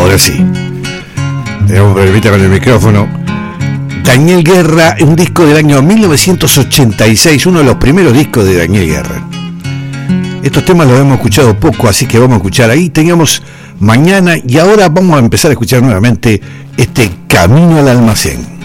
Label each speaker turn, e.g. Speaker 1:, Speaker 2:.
Speaker 1: Ahora sí. Tenemos problemita con el micrófono. Daniel Guerra, un disco del año 1986, uno de los primeros discos de Daniel Guerra. Estos temas los hemos escuchado poco, así que vamos a escuchar ahí. Teníamos Mañana y ahora vamos a empezar a escuchar nuevamente este Camino al Almacén.